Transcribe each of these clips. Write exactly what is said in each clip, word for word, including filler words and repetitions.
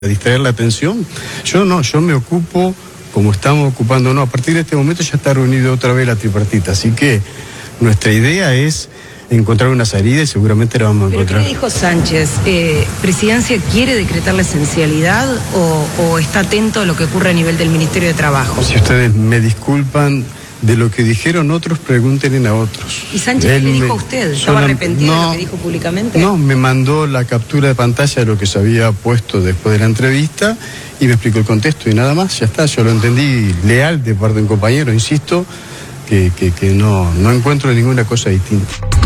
distraer la atención. Yo no, yo me ocupo como estamos ocupándonos. A partir de este momento ya está reunido otra vez la tripartita, así que nuestra idea es encontrar una salida y seguramente la vamos a encontrar. ¿Pero qué dijo Sánchez? Eh, ¿Presidencia quiere decretar la esencialidad o, o está atento a lo que ocurre a nivel del Ministerio de Trabajo? Si ustedes me disculpan, de lo que dijeron otros, pregúntenle a otros. ¿Y Sánchez qué le dijo a usted? ¿Estaba arrepentido de lo que dijo públicamente? No, me mandó la captura de pantalla de lo que se había puesto después de la entrevista y me explicó el contexto y nada más, ya está, yo lo entendí leal de parte de un compañero, insisto, que, que, que no, no encuentro ninguna cosa distinta.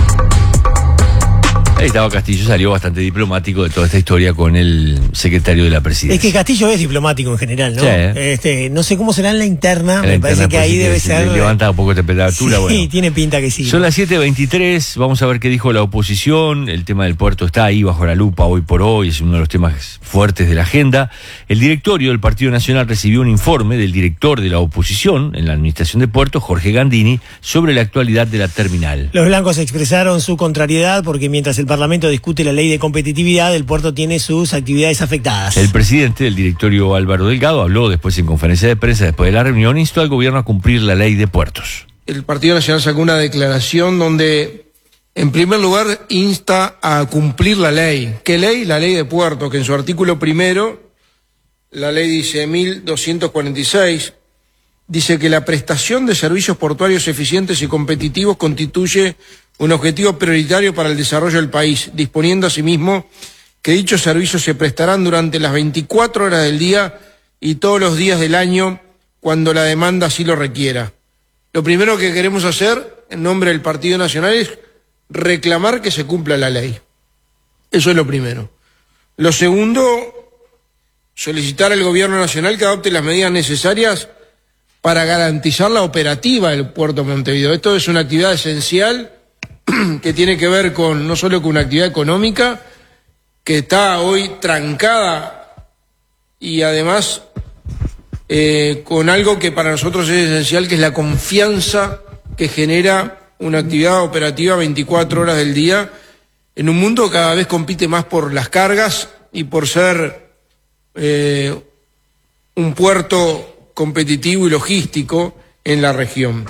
Ahí estaba Castillo, salió bastante diplomático de toda esta historia con el secretario de la presidencia. Es que Castillo es diplomático en general, ¿no? Sí. Este, no sé cómo será en la interna, En la me interna, parece que ahí sí, debe sí, ser... levanta un poco de temperatura, sí, bueno. tiene pinta que sí. Son las siete veintitrés, vamos a ver qué dijo la oposición. El tema del puerto está ahí bajo la lupa hoy por hoy, es uno de los temas fuertes de la agenda. El directorio del Partido Nacional recibió un informe del director de la oposición en la administración de puertos, Jorge Gandini, sobre la actualidad de la terminal. Los blancos expresaron su contrariedad porque mientras el Parlamento discute la ley de competitividad, el puerto tiene sus actividades afectadas. El presidente del directorio, Álvaro Delgado, habló después en conferencia de prensa después de la reunión e instó al gobierno a cumplir la ley de puertos. El Partido Nacional sacó una declaración donde, en primer lugar, insta a cumplir la ley. ¿Qué ley? La ley de puertos, que en su artículo primero, la ley dice mil doscientos cuarenta y seis, dice que la prestación de servicios portuarios eficientes y competitivos constituye un objetivo prioritario para el desarrollo del país, disponiendo asimismo que dichos servicios se prestarán durante las veinticuatro horas del día y todos los días del año cuando la demanda así lo requiera. Lo primero que queremos hacer, en nombre del Partido Nacional, es reclamar que se cumpla la ley. Eso es lo primero. Lo segundo, solicitar al Gobierno Nacional que adopte las medidas necesarias para garantizar la operativa del puerto de Montevideo. Esto es una actividad esencial que tiene que ver con no solo con una actividad económica que está hoy trancada y además eh, con algo que para nosotros es esencial, que es la confianza que genera una actividad operativa veinticuatro horas del día en un mundo que cada vez compite más por las cargas y por ser eh, un puerto competitivo y logístico en la región.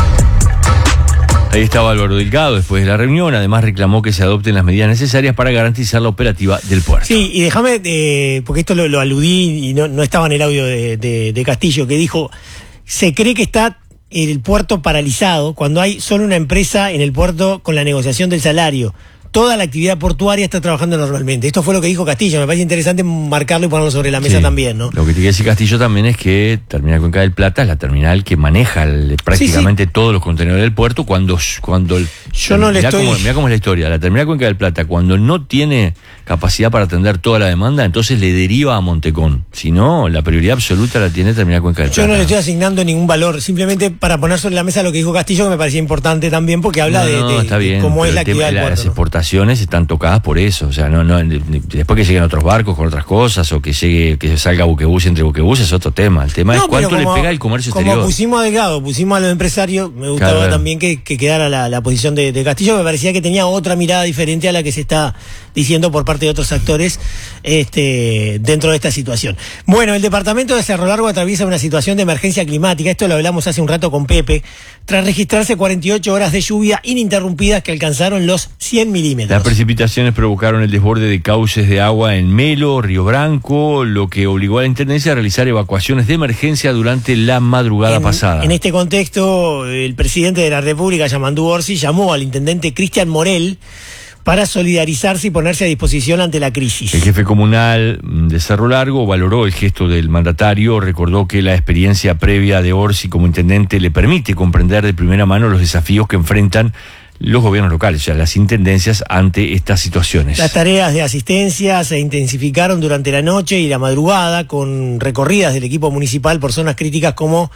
Ahí estaba Álvaro Delgado después de la reunión, además reclamó que se adopten las medidas necesarias para garantizar la operativa del puerto. Sí, y déjame, eh, porque esto lo, lo aludí y no, no estaba en el audio de, de, de Castillo, que dijo, se cree que está el puerto paralizado cuando hay solo una empresa en el puerto con la negociación del salario. Toda la actividad portuaria está trabajando normalmente. Esto fue lo que dijo Castillo. Me parece interesante marcarlo y ponerlo sobre la mesa, sí, también, ¿no? Lo que te quiere decir Castillo también es que Terminal Cuenca del Plata es la terminal que maneja el, prácticamente sí, sí. todos los contenedores del puerto. Cuando, cuando el, yo no le mirá estoy... Cómo, mirá cómo es la historia. La Terminal Cuenca del Plata, cuando no tiene capacidad para atender toda la demanda, entonces le deriva a Montecón. Si no, la prioridad absoluta la tiene Terminal Cuenca del yo Plata. Yo no le estoy asignando ningún valor, simplemente para poner sobre la mesa lo que dijo Castillo, que me parecía importante también, porque habla no, de, no, de, está bien, de cómo es la actividad tema, del puerto. Las exportaciones están tocadas por eso, o sea, no, no, después que lleguen otros barcos con otras cosas, o que llegue, que salga buquebús entre buquebús, es otro tema. El tema no, es cuánto como, le pega el comercio como exterior. Como pusimos a Delgado, pusimos a los empresarios, me gustaba claro. también que, que quedara la, la posición de, de Castillo, me parecía que tenía otra mirada diferente a la que se está diciendo por parte de otros actores este, dentro de esta situación. Bueno, el departamento de Cerro Largo atraviesa una situación de emergencia climática, esto lo hablamos hace un rato con Pepe, tras registrarse cuarenta y ocho horas de lluvia ininterrumpidas que alcanzaron los cien milímetros. Las precipitaciones provocaron el desborde de cauces de agua en Melo, Río Branco, lo que obligó a la Intendencia a realizar evacuaciones de emergencia durante la madrugada en, pasada. En este contexto, el presidente de la República, Yamandú Orsi, llamó al intendente Cristian Morel para solidarizarse y ponerse a disposición ante la crisis. El jefe comunal de Cerro Largo valoró el gesto del mandatario, recordó que la experiencia previa de Orsi como intendente le permite comprender de primera mano los desafíos que enfrentan los gobiernos locales, o sea, las intendencias ante estas situaciones. Las tareas de asistencia se intensificaron durante la noche y la madrugada con recorridas del equipo municipal por zonas críticas como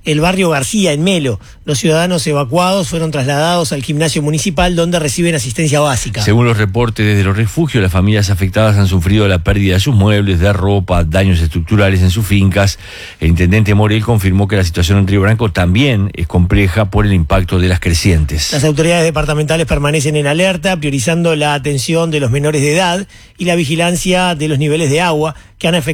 el barrio García, en Melo. Los ciudadanos evacuados fueron trasladados al gimnasio municipal donde reciben asistencia básica. Según los reportes desde los refugios, las familias afectadas han sufrido la pérdida de sus muebles, de ropa, daños estructurales en sus fincas. El intendente Morel confirmó que la situación en Río Branco también es compleja por el impacto de las crecientes. Las autoridades departamentales permanecen en alerta, priorizando la atención de los menores de edad y la vigilancia de los niveles de agua que han afectado